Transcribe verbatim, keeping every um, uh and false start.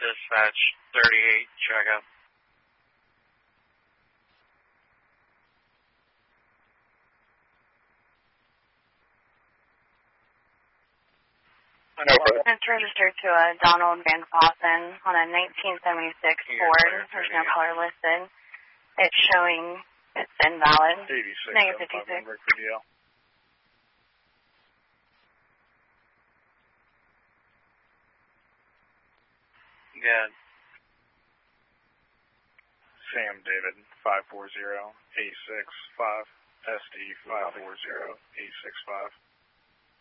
Dispatch thirty-eight, check out. It's registered to a Donald Van Fossen on a nineteen seventy-six Ford. There's no color listed. It's showing it's invalid. eighty-six, Negative fifty-six. Good. Sam David, five four zero eight six five, S D five four zero eight six five.